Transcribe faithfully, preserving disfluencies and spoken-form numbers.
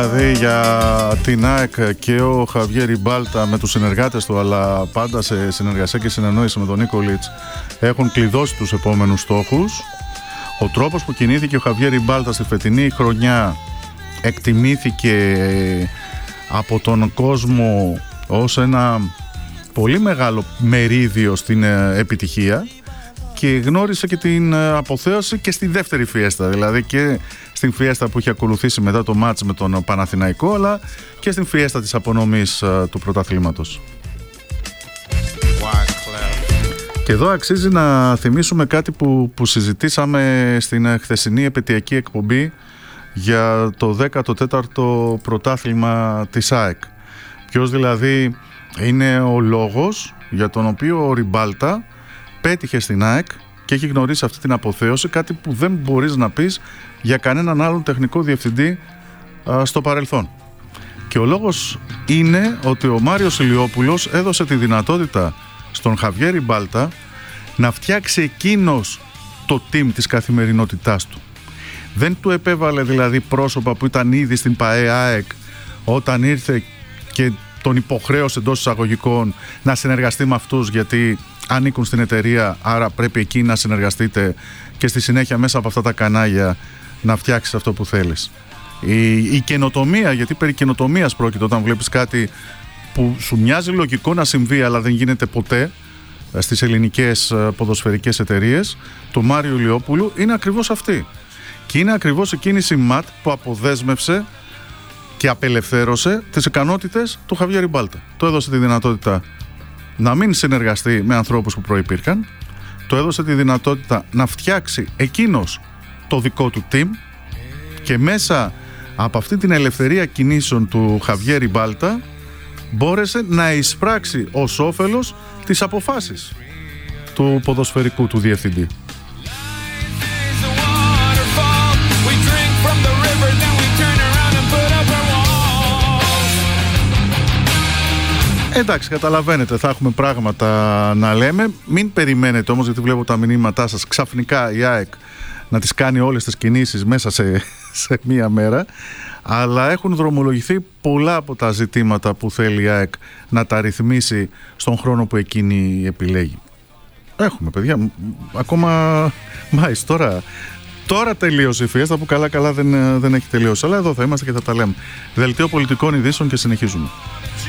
Δηλαδή για την ΑΕΚ και ο Χαβιέρι Μπάλτα με τους συνεργάτες του, αλλά πάντα σε συνεργασία και συνεννόηση με τον Νίκολιτς, έχουν κλειδώσει τους επόμενους στόχους. Ο τρόπος που κινήθηκε ο Χαβιέρι Μπάλτα στη φετινή χρονιά εκτιμήθηκε από τον κόσμο ως ένα πολύ μεγάλο μερίδιο στην επιτυχία και γνώρισε και την αποθέωση και στη δεύτερη φιέστα, δηλαδή και στην φιέστα που είχε ακολουθήσει μετά το μάτς με τον Παναθηναϊκό, αλλά και στην φιέστα της απονομής του πρωταθλήματος. Και εδώ αξίζει να θυμίσουμε κάτι που, που συζητήσαμε στην χθεσινή επαιτειακή εκπομπή για το δέκατο τέταρτο πρωτάθλημα της ΑΕΚ. Ποιος δηλαδή είναι ο λόγος για τον οποίο ο Ριμπάλτα πέτυχε στην ΑΕΚ και έχει γνωρίσει αυτή την αποθέωση, κάτι που δεν μπορείς να πεις για κανέναν άλλον τεχνικό διευθυντή α, στο παρελθόν. Και ο λόγος είναι ότι ο Μάριος Ηλιόπουλος έδωσε τη δυνατότητα στον Χαβιέρι Μπάλτα να φτιάξει εκείνος το team της καθημερινότητάς του. Δεν του επέβαλε δηλαδή πρόσωπα που ήταν ήδη στην ΠΑΕ ΑΕΚ όταν ήρθε και τον υποχρέωσε εντός εισαγωγικών να συνεργαστεί με αυτούς, γιατί ανήκουν στην εταιρεία, άρα πρέπει εκεί να συνεργαστείτε και στη συνέχεια μέσα από αυτά τα κανάλια να φτιάξεις αυτό που θέλεις. Η, η καινοτομία, γιατί περί καινοτομίας πρόκειται όταν βλέπεις κάτι που σου μοιάζει λογικό να συμβεί αλλά δεν γίνεται ποτέ στις ελληνικές ποδοσφαιρικές εταιρείες, το Μάριο Ηλιόπουλου είναι ακριβώς αυτή. Και είναι ακριβώς η κίνηση ΜΑΤ που αποδέσμευσε και απελευθέρωσε τις ικανότητες του Χαβιέρι Μπάλτα. Το έδωσε τη δυνατότητα να μην συνεργαστεί με ανθρώπους που προϋπήρχαν, το έδωσε τη δυνατότητα να φτιάξει εκείνος το δικό του team και μέσα από αυτή την ελευθερία κινήσεων του Χαβιέρι Μπάλτα μπόρεσε να εισπράξει ως όφελος τις αποφάσεις του ποδοσφαιρικού του διευθυντή. Εντάξει, καταλαβαίνετε, θα έχουμε πράγματα να λέμε. Μην περιμένετε όμως, γιατί βλέπω τα μηνύματά σας, ξαφνικά η ΑΕΚ να τις κάνει όλες τις κινήσεις μέσα σε, σε μία μέρα. Αλλά έχουν δρομολογηθεί πολλά από τα ζητήματα που θέλει η ΑΕΚ να τα ρυθμίσει στον χρόνο που εκείνη επιλέγει. Έχουμε, παιδιά, ακόμα Μάης, τώρα, τώρα τελείωσε η φιέστα που καλά καλά δεν, δεν έχει τελειώσει. Αλλά εδώ θα είμαστε και θα τα λέμε. Δελτίο πολιτικών ειδήσεων και συνεχίζουμε.